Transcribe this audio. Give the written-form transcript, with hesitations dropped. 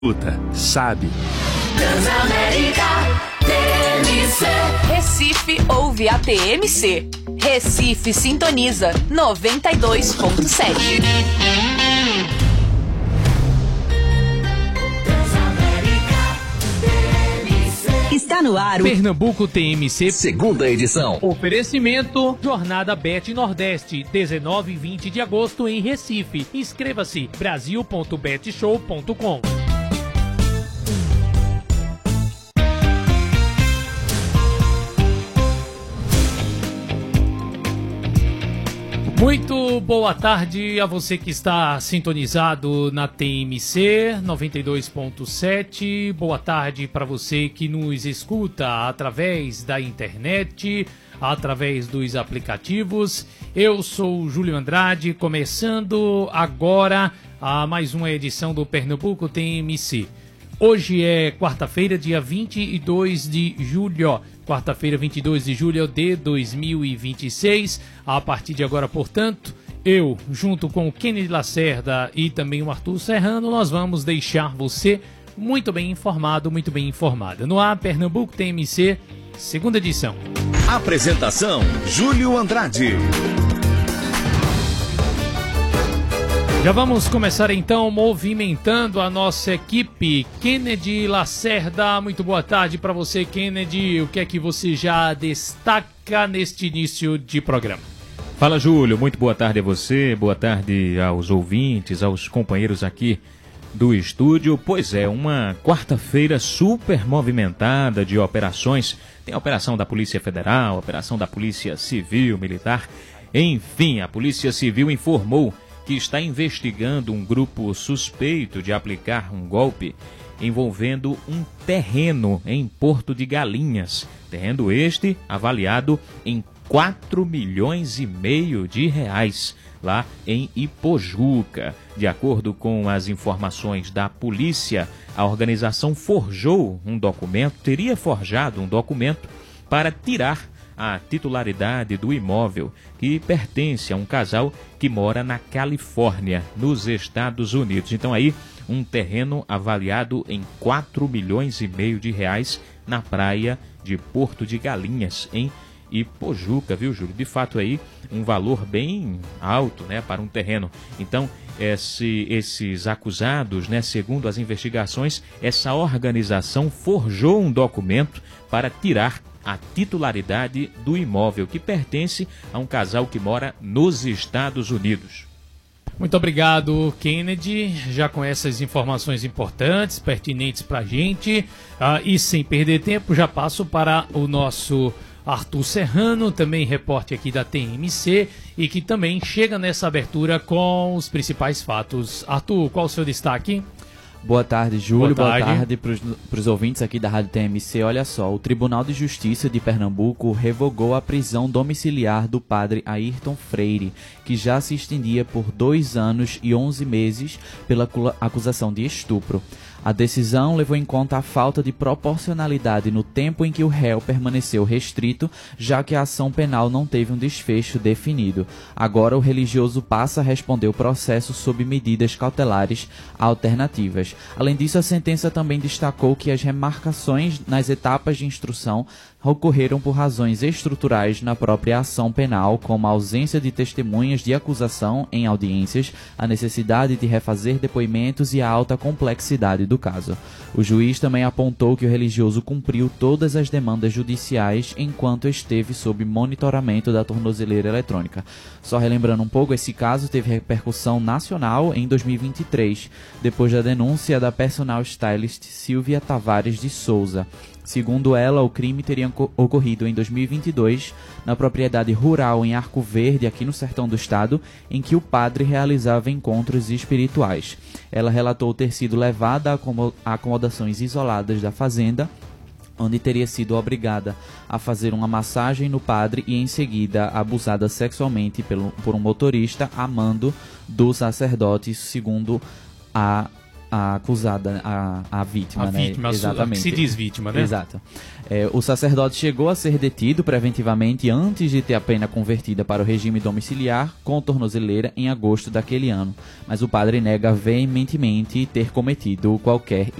Luta, sabe. Transamérica TMC. Recife ouve a TMC. Recife sintoniza 92.7. Está no ar o Pernambuco TMC, segunda edição. Oferecimento Jornada Bet Nordeste, 19 e 20 de agosto em Recife. Inscreva-se brasil.betshow.com. Muito boa tarde a você que está sintonizado na TMC 92.7. Boa tarde para você que nos escuta através da internet, através dos aplicativos. Eu sou o Júlio Andrade, começando agora a mais uma edição do Pernambuco TMC. Hoje é quarta-feira, dia 22 de julho. Quarta-feira, 22 de julho de 2026. A partir de agora, portanto, eu, junto com o Kennedy Lacerda e também o Arthur Serrano, nós vamos deixar você muito bem informado, muito bem informada. No ar, Pernambuco TMC, segunda edição. Apresentação, Júlio Andrade. Já vamos começar então movimentando a nossa equipe. Kennedy Lacerda, muito boa tarde para você, Kennedy. O que é que você já destaca neste início de programa? Fala, Júlio, muito boa tarde a você, boa tarde aos ouvintes, aos companheiros aqui do estúdio. Pois é, uma quarta-feira super movimentada de operações. Tem a operação da Polícia Federal, a operação da Polícia Civil, Militar. Enfim, a Polícia Civil informou que está investigando um grupo suspeito de aplicar um golpe envolvendo um terreno em Porto de Galinhas. Terreno este avaliado em 4 milhões e meio de reais, lá em Ipojuca. De acordo com as informações da polícia, a organização teria forjado um documento para tirar a titularidade do imóvel, que pertence a um casal que mora na Califórnia, nos Estados Unidos. Então aí, um terreno avaliado em 4 milhões e meio de reais na praia de Porto de Galinhas, em Ipojuca, viu, Júlio? De fato aí, um valor bem alto, né, para um terreno. Então, esses acusados, né, segundo as investigações, essa organização forjou um documento para tirar a titularidade do imóvel, que pertence a um casal que mora nos Estados Unidos. Muito obrigado, Kennedy, já com essas informações importantes, pertinentes para a gente. E sem perder tempo, já passo para o nosso Arthur Serrano, também repórter aqui da TMC, e que também chega nessa abertura com os principais fatos. Arthur, qual o seu destaque? Boa tarde, Júlio. Boa tarde para os ouvintes aqui da Rádio TMC. Olha só, o Tribunal de Justiça de Pernambuco revogou a prisão domiciliar do padre Ayrton Freire, que já se estendia por 2 anos e 11 meses pela acusação de estupro. A decisão levou em conta a falta de proporcionalidade no tempo em que o réu permaneceu restrito, já que a ação penal não teve um desfecho definido. Agora o religioso passa a responder o processo sob medidas cautelares alternativas. Além disso, a sentença também destacou que as remarcações nas etapas de instrução ocorreram por razões estruturais na própria ação penal, como a ausência de testemunhas de acusação em audiências, a necessidade de refazer depoimentos e a alta complexidade do caso. O juiz também apontou que o religioso cumpriu todas as demandas judiciais enquanto esteve sob monitoramento da tornozeleira eletrônica. Só relembrando um pouco, esse caso teve repercussão nacional em 2023, depois da denúncia da personal stylist Silvia Tavares de Souza. Segundo ela, o crime teria ocorrido em 2022 na propriedade rural em Arco Verde, aqui no sertão do estado, em que o padre realizava encontros espirituais. Ela relatou ter sido levada a acomodações isoladas da fazenda, onde teria sido obrigada a fazer uma massagem no padre e em seguida abusada sexualmente por um motorista a mando do sacerdote, segundo a a acusada, a vítima, a né? vítima, Exatamente. se diz vítima, né? Exato. O sacerdote chegou a ser detido preventivamente antes de ter a pena convertida para o regime domiciliar com tornozeleira em agosto daquele ano, mas o padre nega veementemente ter cometido qualquer